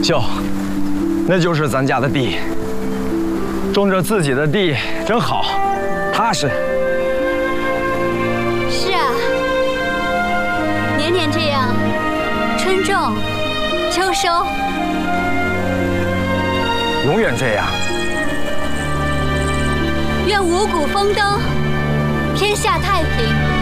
秀，那就是咱家的地，种着自己的地真好，踏实。 是啊，年年这样，春种，秋收， 永远这样。 愿五谷丰登，天下太平。